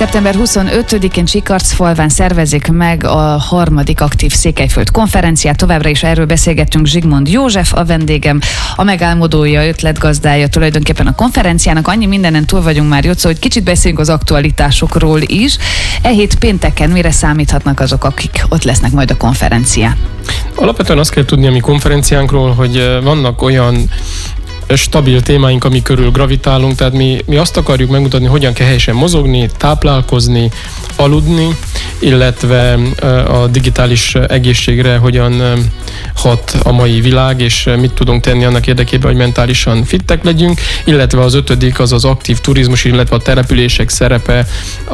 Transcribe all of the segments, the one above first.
Szeptember 25-én Sikarcfalván szervezik meg a 3. aktív Székelyföld konferenciát. Továbbra is erről beszélgettünk. Zsigmond József a vendégem, a megálmodója, ötletgazdája tulajdonképpen a konferenciának. Annyi mindenen túl vagyunk már, Jocó, hogy kicsit beszéljünk az aktualitásokról is. E hét pénteken mire számíthatnak azok, akik ott lesznek majd a konferencián? Alapvetően azt kell tudni a mi konferenciánkról, hogy vannak olyan stabil témáink, ami körül gravitálunk, tehát mi azt akarjuk megmutatni, hogyan kell helyesen mozogni, táplálkozni, aludni, illetve a digitális egészségre hogyan hat a mai világ, és mit tudunk tenni annak érdekében, hogy mentálisan fittek legyünk, illetve az 5. az az aktív turizmus, illetve a települések szerepe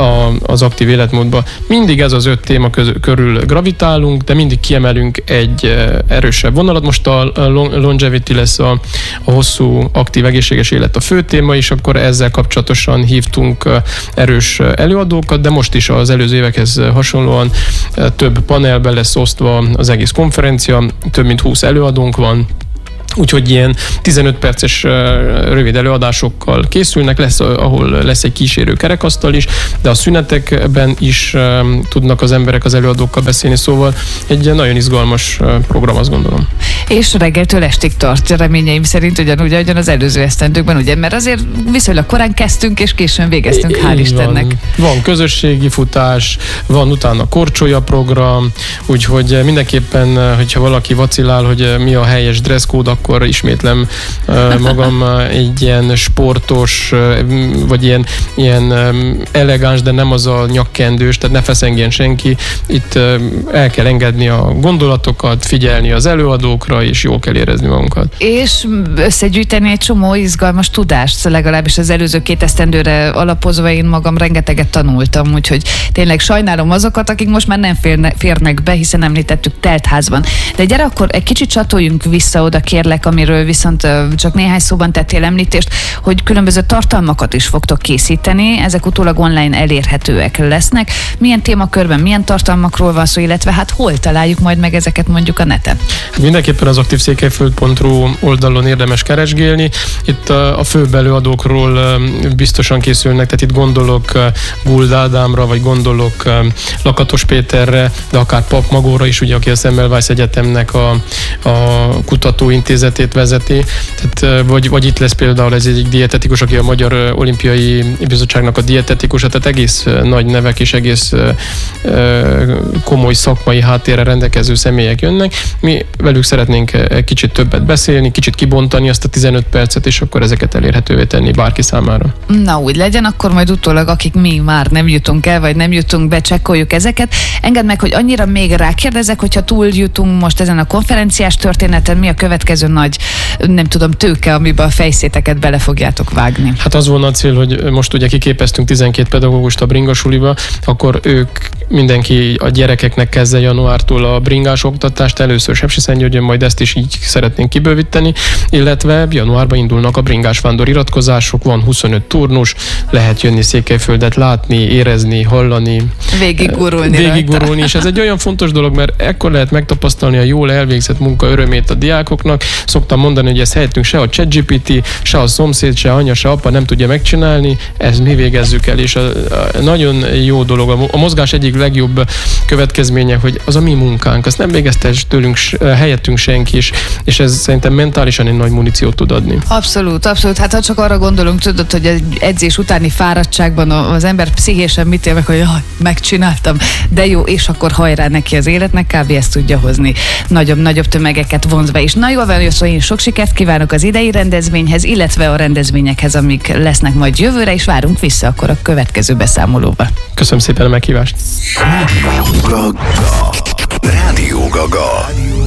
az aktív életmódban. Mindig ez az 5 téma körül gravitálunk, de mindig kiemelünk egy erősebb vonalat. Most a longevity lesz a hosszú aktív egészséges élet a fő téma, és akkor ezzel kapcsolatosan hívtunk erős előadókat, de most is az előző évekhez hasonlóan több panelben lesz osztva az egész konferencia, több mint 20 előadónk van, úgyhogy ilyen 15 perces rövid előadásokkal készülnek, ahol lesz egy kísérő kerekasztal is, de a szünetekben is tudnak az emberek az előadókkal beszélni, szóval egy nagyon izgalmas program, azt gondolom. És reggeltől estig tart, reményeim szerint ugyanúgy, ahogyan az előző esztendőkben, ugye, mert azért viszonylag korán kezdtünk, és későn végeztünk, hál' Istennek. Van közösségi futás, van utána korcsolya program, úgyhogy mindenképpen, hogyha valaki vacilál, hogy mi a helyes dresszkód, akkor ismétlem magam egy ilyen sportos, vagy ilyen elegáns, de nem az a nyakkendős, tehát ne feszengjen senki. Itt el kell engedni a gondolatokat, figyelni az előadókra, és jól kell érezni magunkat. És összegyűjteni egy csomó izgalmas tudást, legalábbis az előző 2 esztendőre alapozva én magam rengeteget tanultam, úgyhogy tényleg sajnálom azokat, akik most már nem férnek be, hiszen említettük teltházban. De gyere akkor egy kicsit csatoljunk vissza oda, kérlek, amiről viszont csak néhány szóban tettél említést, hogy különböző tartalmakat is fogtok készíteni, ezek utólag online elérhetőek lesznek. Milyen témakörben, milyen tartalmakról van szó, illetve hát hol találjuk majd meg ezeket mondjuk a neten? Mindenképpen az aktívszékelyföld.ru oldalon érdemes keresgélni. Itt a főbb előadókról biztosan készülnek, tehát itt gondolok Guld Ádámra, vagy gondolok Lakatos Péterre, de akár Pap Magóra is, ugye, aki a Semmelweis Egyetemnek a kutatóintézetét vezeti. Tehát, vagy itt lesz például ez egyik dietetikus, aki a Magyar Olimpiai Bizottságnak a dietetikusa, tehát egész nagy nevek és egész komoly szakmai háttérrel rendelkező személyek jönnek. Mi velük szeretnénk egy kicsit többet beszélni, kicsit kibontani azt a 15 percet, és akkor ezeket elérhetővé tenni bárki számára. Na, úgy legyen, akkor majd utólag, akik mi már nem jutunk el, vagy nem jutunk be, csekkoljuk ezeket. Engedd meg, hogy annyira még rákérdezek, hogyha túl jutunk most ezen a konferenciás történeten, mi a következő nagy, nem tudom, tőke, amiben a fejszéteket bele fogjátok vágni? Hát az volna a cél, hogy most ugye kiképeztünk 12 pedagógust a bringasuliba, akkor mindenki a gyerekeknek kezdje januártól a bringás oktatást, először Sepsiszentgyörgyön, majd ezt is így szeretnénk kibővíteni, illetve januárban indulnak a bringás vándor iratkozások, van 25 turnus, lehet jönni Székelyföldet látni, érezni, hallani, végigurulni, és ez egy olyan fontos dolog, mert ekkor lehet megtapasztalni a jól elvégzett munka örömét a diákoknak. Szoktam mondani, hogy ez helyettünk se a ChatGPT, se a szomszéd, se anya, se apa nem tudja megcsinálni, ezt mi végezzük el, és a nagyon jó dolog. A mozgás egyik legjobb következménye, hogy az a mi munkánk, azt nem végezte tőlünk helyettünk senki, és ez szerintem mentálisan egy nagy muníciót tud adni. Abszolút. Hát ha csak arra gondolunk, tudod, hogy egy edzés utáni fáradtságban az ember pszichésen mit él meg, hogy megcsináltam, de jó, és akkor hajrá neki az életnek, kb. Ezt tudja hozni nagyobb tömegeket vonzva is. Na jól van, József, én sok sikert kívánok az idei rendezvényhez, rendezvényhez, illetve a rendezvényekhez, amik lesznek majd jövőre, és várunk vissza akkor a következő beszámolóba. Köszönöm szépen a meghívást! Rádió Gaga.